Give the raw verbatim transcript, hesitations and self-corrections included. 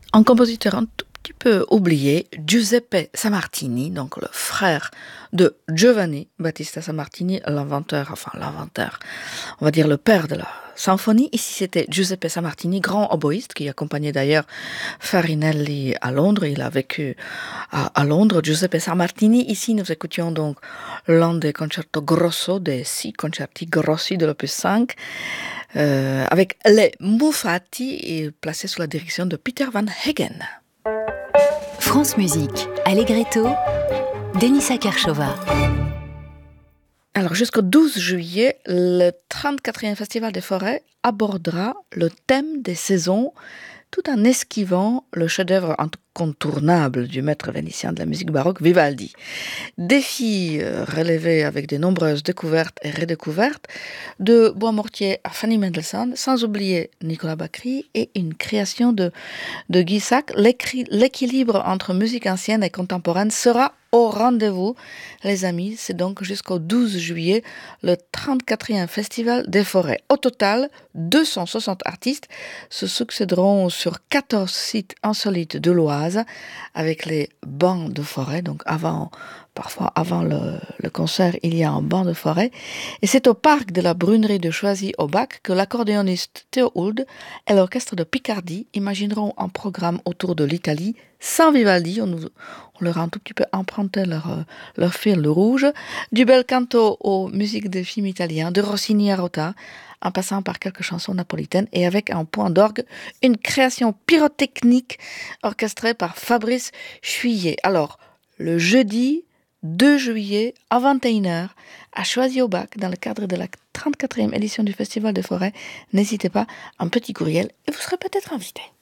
Un compositeur un tout petit peu oublié, Giuseppe Sammartini, donc le frère de Giovanni Battista Sammartini, l'inventeur, enfin l'inventeur, on va dire le père de la symphonie. Ici, c'était Giuseppe Sammartini, grand oboïste, qui accompagnait d'ailleurs Farinelli à Londres. Il a vécu à, à Londres. Giuseppe Sammartini. Ici, nous écoutions donc l'un des concertos grosso, des six concerti grossi de l'opus cinq, euh, avec les Muffati, et placé sous la direction de Peter Van Hagen. France Musique, Allegretto, Denisa Kershova. Alors, jusqu'au douze juillet, le trente-quatrième Festival des Forêts abordera le thème des saisons, tout en esquivant le chef-d'œuvre incontournable du maître vénitien de la musique baroque, Vivaldi. Défi euh, relevé avec de nombreuses découvertes et redécouvertes, de Bois-Mortier à Fanny Mendelssohn, sans oublier Nicolas Bacri et une création de, de Guy Sack. L'équilibre entre musique ancienne et contemporaine sera au rendez-vous, les amis. C'est donc jusqu'au douze juillet, le trente-quatrième Festival des Forêts. Au total, deux cent soixante artistes se succéderont sur quatorze sites insolites de l'Oise, avec les bancs de forêt. Donc avant, parfois avant le, le concert, il y a un banc de forêt. Et c'est au parc de la Brunerie de Choisy-au-Bac que l'accordéoniste Théo Hould et l'orchestre de Picardie imagineront un programme autour de l'Italie sans Vivaldi. On, nous, on leur a un tout petit peu emprunté leur, leur fil rouge. Du bel canto aux musiques de films italiens, de Rossini à Rota, en passant par quelques chansons napolitaines, et avec un point d'orgue, une création pyrotechnique orchestrée par Fabrice Chuillet. Alors, le jeudi deux juillet à vingt et une heures, à Choisy-au-Bac, dans le cadre de la trente-quatrième édition du Festival des Forêts, n'hésitez pas, un petit courriel et vous serez peut-être invité.